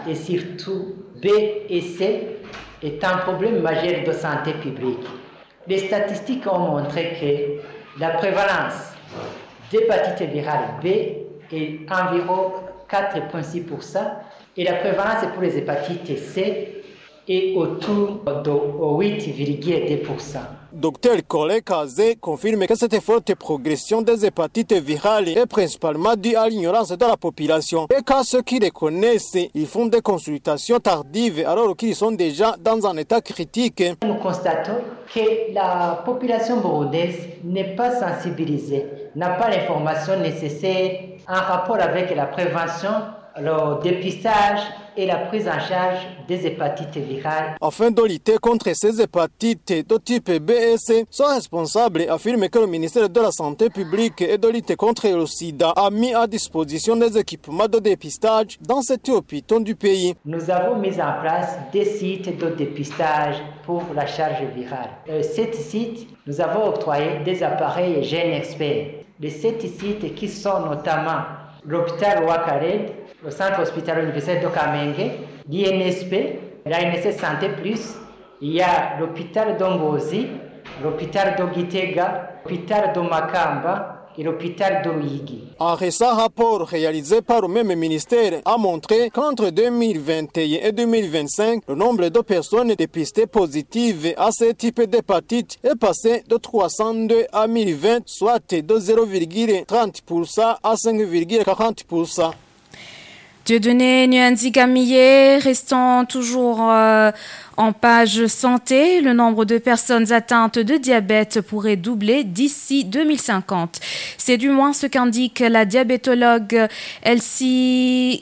et surtout B et C est un problème majeur de santé publique. Les statistiques ont montré que la prévalence d'hépatite virale B est environ 4,6% et la prévalence pour les hépatites C est autour de 8,2%. Dr Kole Kaze confirme que cette forte progression des hépatites virales est principalement due à l'ignorance de la population et qu'à ceux qui les connaissent, ils font des consultations tardives alors qu'ils sont déjà dans un état critique. Nous constatons que la population burundaise n'est pas sensibilisée, n'a pas l'information nécessaire en rapport avec la prévention, le dépistage et la prise en charge des hépatites virales. Afin de lutter contre ces hépatites de type B et C, son responsable affirme que le ministère de la Santé publique et de lutte contre le sida a mis à disposition des équipements de dépistage dans 7 hôpitaux du pays. Nous avons mis en place des sites de dépistage pour la charge virale. 7 sites, nous avons octroyé des appareils gènes experts. Les 7 sites qui sont notamment l'hôpital Ouakared, le centre hospitalier universitaire de Kamenge, l'INSP, l'ANSS Santé Plus, il y a l'hôpital d'Ongozi, l'hôpital de Gitega, l'hôpital de Makamba et l'hôpital de Ruyigi. Un récent rapport réalisé par le même ministère a montré qu'entre 2021 et 2025, le nombre de personnes dépistées positives à ce type d'hépatite est passé de 302 à 1020, soit de 0,30% à 5,40%. Dieudonné Nyanzi Camillet, restant toujours en page santé, le nombre de personnes atteintes de diabète pourrait doubler d'ici 2050. C'est du moins ce qu'indique la diabétologue Elsie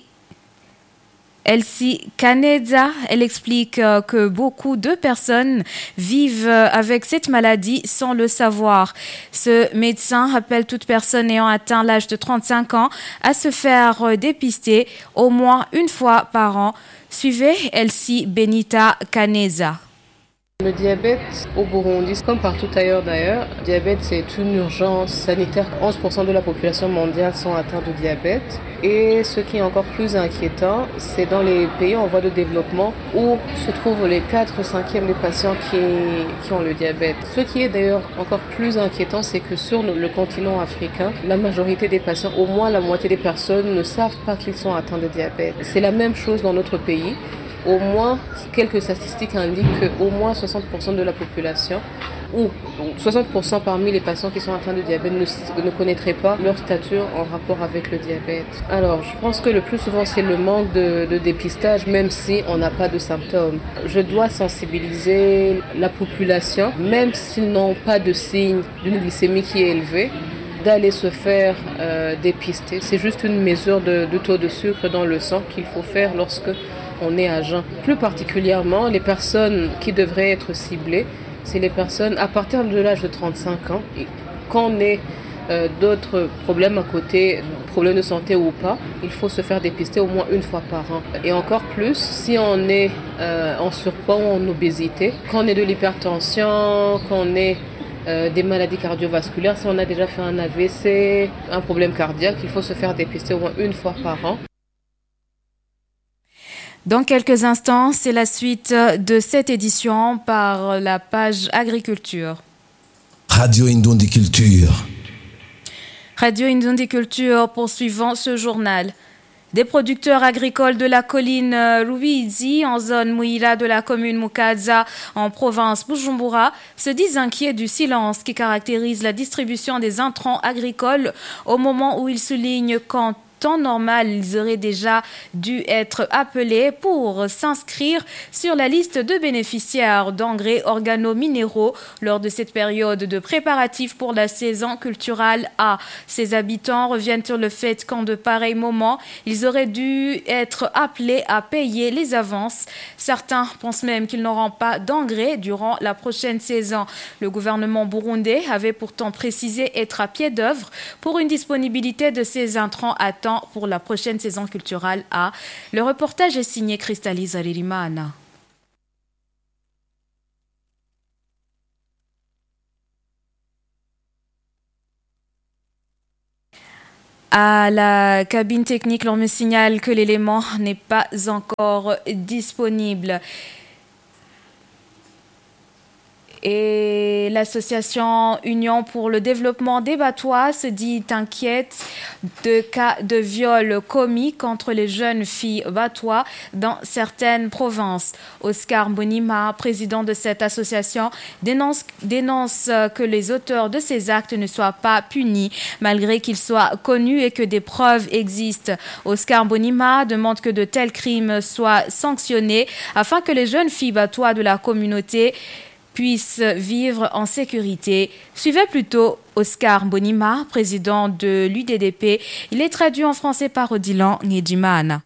Caneza. Elle explique que beaucoup de personnes vivent avec cette maladie sans le savoir. Ce médecin appelle toute personne ayant atteint l'âge de 35 ans à se faire dépister au moins une fois par an. Suivez Elsie Benita Caneza. Le diabète au Burundi, comme partout ailleurs d'ailleurs, le diabète c'est une urgence sanitaire. 11% de la population mondiale sont atteints de diabète. Et ce qui est encore plus inquiétant, c'est dans les pays en voie de développement où se trouvent les 4/5 des patients qui ont le diabète. Ce qui est d'ailleurs encore plus inquiétant, c'est que sur le continent africain, la majorité des patients, au moins la moitié des personnes, ne savent pas qu'ils sont atteints de diabète. C'est la même chose dans notre pays. Au moins, quelques statistiques indiquent qu'au moins 60% de la population, ou 60% parmi les patients qui sont atteints de diabète ne connaîtraient pas leur stature en rapport avec le diabète. Alors, je pense que le plus souvent, c'est le manque de dépistage, même si on n'a pas de symptômes. Je dois sensibiliser la population, même s'ils n'ont pas de signe d'une glycémie qui est élevée, d'aller se faire dépister. C'est juste une mesure de taux de sucre dans le sang qu'il faut faire lorsque on est à jeun. Plus particulièrement, les personnes qui devraient être ciblées, c'est les personnes à partir de l'âge de 35 ans. Et quand on ait d'autres problèmes à côté, problèmes de santé ou pas, il faut se faire dépister au moins une fois par an. Et encore plus, si on est en surpoids ou en obésité, quand on est de l'hypertension, quand on est des maladies cardiovasculaires, si on a déjà fait un AVC, un problème cardiaque, il faut se faire dépister au moins une fois par an. Dans quelques instants, c'est la suite de cette édition par la page Agriculture. Radio Indundi Culture. Radio Indundi Culture poursuivant ce journal. Des producteurs agricoles de la colline Ruizi, en zone Mouila de la commune Mukaza, en province Bujumbura, se disent inquiets du silence qui caractérise la distribution des intrants agricoles au moment où ils soulignent qu'en temps normal, ils auraient déjà dû être appelés pour s'inscrire sur la liste de bénéficiaires d'engrais organo-minéraux lors de cette période de préparatifs pour la saison culturelle A. Ces habitants reviennent sur le fait qu'en de pareils moments, ils auraient dû être appelés à payer les avances. Certains pensent même qu'ils n'auront pas d'engrais durant la prochaine saison. Le gouvernement burundais avait pourtant précisé être à pied d'œuvre pour une disponibilité de ces intrants à temps pour la prochaine saison culturelle A. Le reportage est signé Cristalise Aririmana. À la cabine technique, l'on me signale que l'élément n'est pas encore disponible. Et l'association Union pour le développement des Batois se dit inquiète de cas de viol commis contre les jeunes filles Batois dans certaines provinces. Oscar Mbonima, président de cette association, dénonce que les auteurs de ces actes ne soient pas punis malgré qu'ils soient connus et que des preuves existent. Oscar Mbonima demande que de tels crimes soient sanctionnés afin que les jeunes filles Batois de la communauté puissent vivre en sécurité. Suivez plutôt Oscar Mbonima, président de l'UDDP. Il est traduit en français par Odilon Ngedjimana.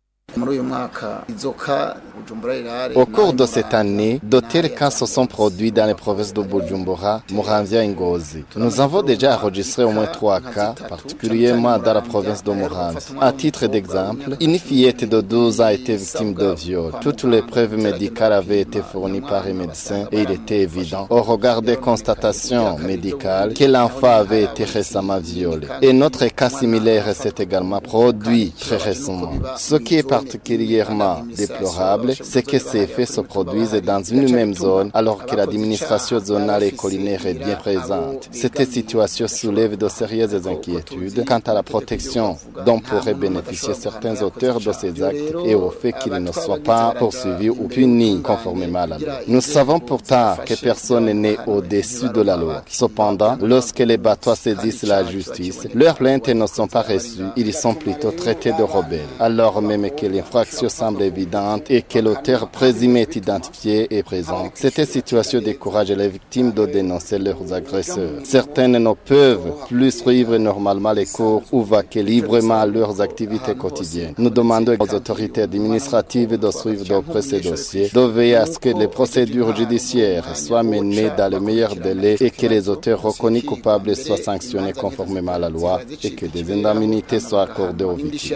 Au cours de cette année, de tels cas se sont produits dans les provinces de Bujumbura, Muramvya et Ngozi. Nous avons déjà enregistré au moins 3 cas, particulièrement dans la province de Muramvya. À titre d'exemple, une fillette de 12 ans a été victime de viol. Toutes les preuves médicales avaient été fournies par les médecins et il était évident, au regard des constatations médicales, que l'enfant avait été récemment violé. Et notre cas similaire s'est également produit très récemment. Ce qui est particulièrement déplorable, c'est que ces faits se produisent dans une même zone alors que l'administration zonale et collinaire est bien présente. Cette situation soulève de sérieuses inquiétudes quant à la protection dont pourraient bénéficier certains auteurs de ces actes et au fait qu'ils ne soient pas poursuivis ou punis conformément à la loi. Nous savons pourtant que personne n'est au-dessus de la loi. Cependant, lorsque les Batois saisissent la justice, leurs plaintes ne sont pas reçues, ils sont plutôt traités de rebelles. Alors même que l'infraction semble évidente et que l'auteur présumé est identifié et présent. Cette situation décourage les victimes de dénoncer leurs agresseurs. Certaines ne peuvent plus suivre normalement les cours ou vaquer librement à leurs activités quotidiennes. Nous demandons aux autorités administratives de suivre de près ces dossiers, de veiller à ce que les procédures judiciaires soient menées dans les meilleurs délais et que les auteurs reconnus coupables soient sanctionnés conformément à la loi et que des indemnités soient accordées aux victimes.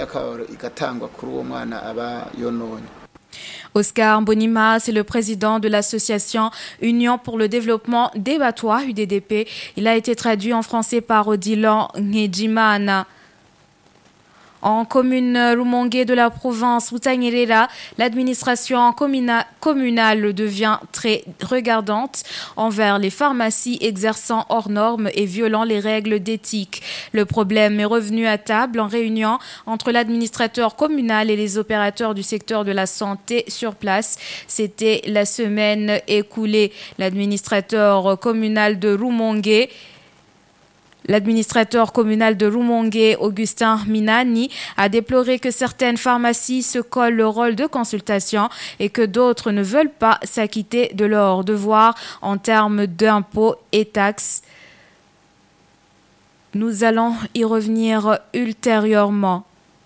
Oscar Mbonima, c'est le président de l'association Union pour le développement des Batois, UDDP. Il a été traduit en français par Odilon Ngedjimana. En commune Rumongue de la province Butanyerera, l'administration communale devient très regardante envers les pharmacies exerçant hors normes et violant les règles d'éthique. Le problème est revenu à table en réunion entre l'administrateur communal et les opérateurs du secteur de la santé sur place. C'était la semaine écoulée. L'administrateur communal de Rumongue, Augustin Minani, a déploré que certaines pharmacies se collent le rôle de consultation et que d'autres ne veulent pas s'acquitter de leurs devoirs en termes d'impôts et taxes. Nous allons y revenir ultérieurement.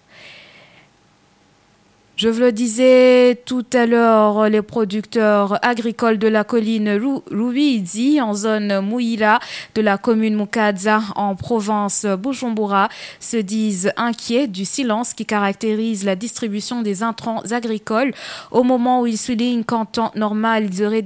Je vous le disais tout à l'heure, les producteurs agricoles de la colline Ruwizi en zone Mouira de la commune Mukaza en province Bujumbura se disent inquiets du silence qui caractérise la distribution des intrants agricoles au moment où ils soulignent qu'en temps normal, ils auraient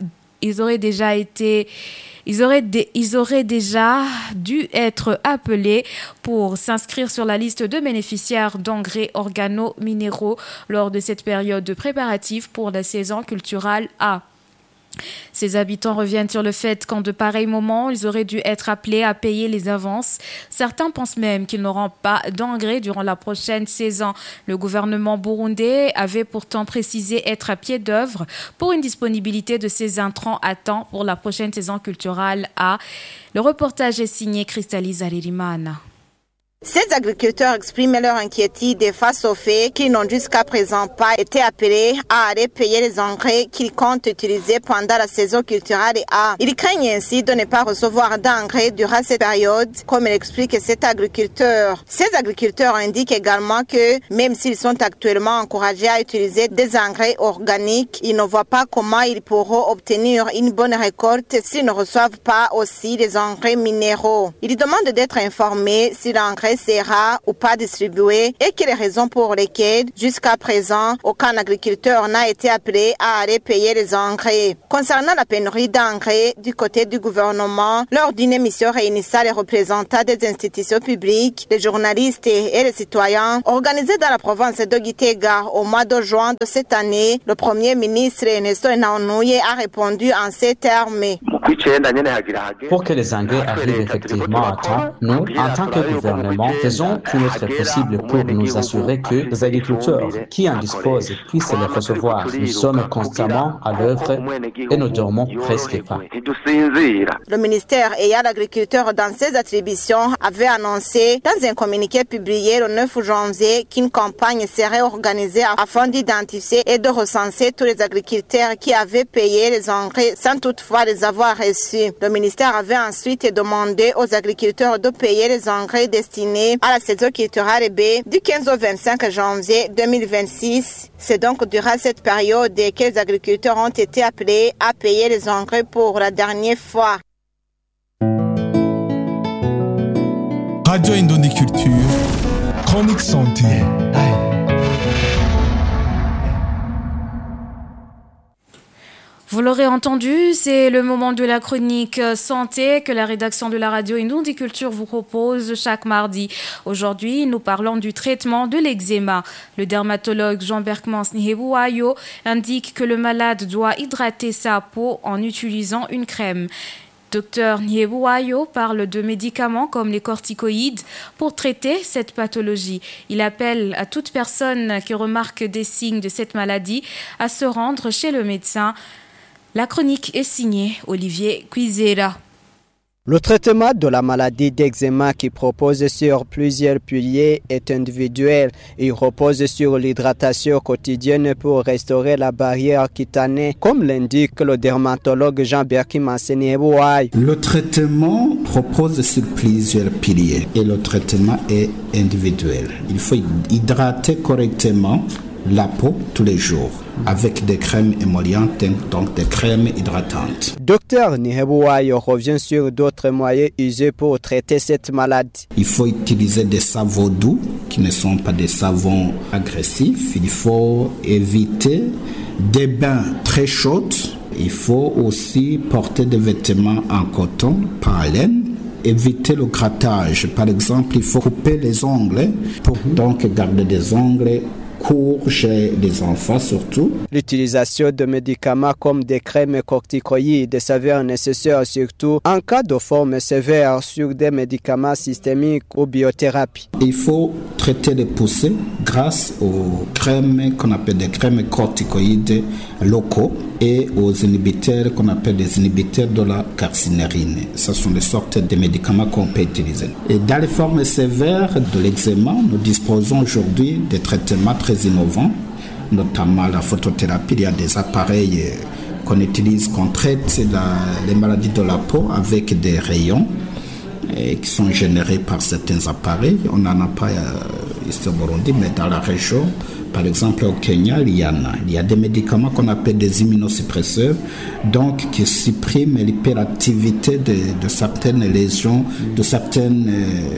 déjà dû être appelés pour s'inscrire sur la liste de bénéficiaires d'engrais organo-minéraux lors de cette période de préparatifs pour la saison culturelle A. Ces habitants reviennent sur le fait qu'en de pareils moments, ils auraient dû être appelés à payer les avances. Certains pensent même qu'ils n'auront pas d'engrais durant la prochaine saison. Le gouvernement burundais avait pourtant précisé être à pied d'œuvre pour une disponibilité de ces intrants à temps pour la prochaine saison culturelle A. Le reportage est signé Cristalise Aririmana. Ces agriculteurs expriment leur inquiétude face au fait qu'ils n'ont jusqu'à présent pas été appelés à aller payer les engrais qu'ils comptent utiliser pendant la saison culturelle A. Ils craignent ainsi de ne pas recevoir d'engrais durant cette période, comme l'explique cet agriculteur. Ces agriculteurs indiquent également que même s'ils sont actuellement encouragés à utiliser des engrais organiques, ils ne voient pas comment ils pourront obtenir une bonne récolte s'ils ne reçoivent pas aussi des engrais minéraux. Ils demandent d'être informés si l'engrais engrais sera ou pas distribué et que les raisons pour lesquelles, jusqu'à présent, aucun agriculteur n'a été appelé à aller payer les engrais. Concernant la pénurie d'engrais du côté du gouvernement, lors d'une émission réunissant les représentants des institutions publiques, les journalistes et les citoyens, organisée dans la province de Gitega au mois de juin de cette année, le Premier ministre Nestor Naonouye a répondu en ces termes. Pour que les engrais arrivent effectivement à temps, nous, en tant que gouvernement, faisons tout notre possible pour nous assurer que les agriculteurs qui en disposent puissent les recevoir. Nous sommes constamment à l'œuvre et ne dormons presque pas. Le ministère ayant l'agriculteur dans ses attributions avait annoncé dans un communiqué publié le 9 janvier qu'une campagne serait organisée afin d'identifier et de recenser tous les agriculteurs qui avaient payé les engrais sans toutefois les avoir reçus. Le ministère avait ensuite demandé aux agriculteurs de payer les engrais destinés à la saison culturelle B du 15 au 25 janvier 2026. C'est donc durant cette période que les agriculteurs ont été appelés à payer les engrais pour la dernière fois. Radio Indondi Culture, chronique santé. Vous l'aurez entendu, c'est le moment de la chronique santé que la rédaction de la radio Indondi Culture vous propose chaque mardi. Aujourd'hui, nous parlons du traitement de l'eczéma. Le dermatologue Jean Berkmans Nhebouayo indique que le malade doit hydrater sa peau en utilisant une crème. Dr Nhebouayo parle de médicaments comme les corticoïdes pour traiter cette pathologie. Il appelle à toute personne qui remarque des signes de cette maladie à se rendre chez le médecin. La chronique est signée Olivier Cuisera. Le traitement de la maladie d'eczéma qui propose sur plusieurs piliers est individuel. Il repose sur l'hydratation quotidienne pour restaurer la barrière cutanée, comme l'indique le dermatologue Jean Berkmans Nhebouayo. Le traitement propose sur plusieurs piliers et le traitement est individuel. Il faut hydrater correctement la peau tous les jours avec des crèmes émollientes, donc des crèmes hydratantes. Docteur Nhebouayo revient sur d'autres moyens usés pour traiter cette maladie. Il faut utiliser des savons doux qui ne sont pas des savons agressifs. Il faut éviter des bains très chauds. Il faut aussi porter des vêtements en coton, pas en laine. Éviter le grattage. Par exemple, il faut couper les ongles pour donc garder des ongles court chez les enfants surtout. L'utilisation de médicaments comme des crèmes corticoïdes s'avère nécessaire surtout en cas de forme sévère sur des médicaments systémiques ou biothérapie. Il faut traiter les poussées grâce aux crèmes qu'on appelle des crèmes corticoïdes locaux et aux inhibiteurs qu'on appelle des inhibiteurs de la carcinérine. Ce sont des sortes de médicaments qu'on peut utiliser. Et dans les formes sévères de l'eczéma, nous disposons aujourd'hui de traitements très innovants, notamment la photothérapie. Il y a des appareils qu'on utilise, qu'on traite les maladies de la peau avec des rayons qui sont générés par certains appareils. On n'en a pas ici au Burundi, mais dans la région, par exemple au Kenya, il y en a. Il y a des médicaments qu'on appelle des immunosuppresseurs, donc qui suppriment l'hyperactivité de certaines lésions, de certaines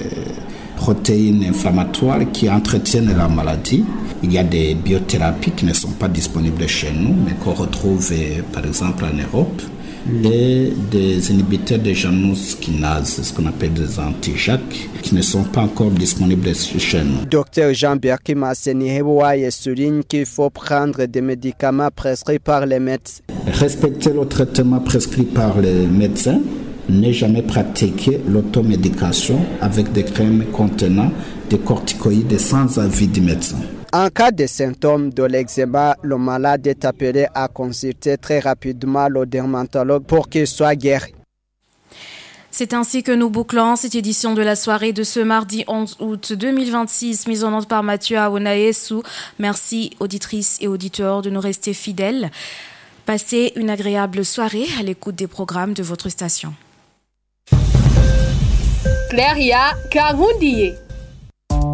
protéines inflammatoires qui entretiennent la maladie. Il y a des biothérapies qui ne sont pas disponibles chez nous, mais qu'on retrouve par exemple en Europe. Et des inhibiteurs de Janus kinase, ce qu'on appelle des anti-JAK, qui ne sont pas encore disponibles chez nous. Docteur Jean Berkmans Nhebouayo souligne qu'il faut prendre des médicaments prescrits par les médecins. Respecter le traitement prescrit par les médecins, ne jamais pratiquer l'automédication avec des crèmes contenant des corticoïdes sans avis du médecin. En cas de symptômes de l'eczéma, le malade est appelé à consulter très rapidement le dermatologue pour qu'il soit guéri. C'est ainsi que nous bouclons cette édition de la soirée de ce mardi 11 août 2026, mise en onde par Mathieu Aounaïessou. Merci auditrices et auditeurs de nous rester fidèles. Passez une agréable soirée à l'écoute des programmes de votre station. Claire ya Kangundiye.